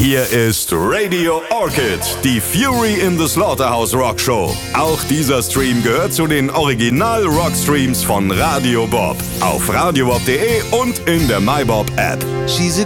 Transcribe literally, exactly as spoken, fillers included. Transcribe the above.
Hier ist Radio Orchid, die Fury in the Slaughterhouse Rock Show. Auch dieser Stream gehört zu den Original-Rock-Streams von Radio Bob. Auf radiobob punkt de und in der MyBob-App. She's a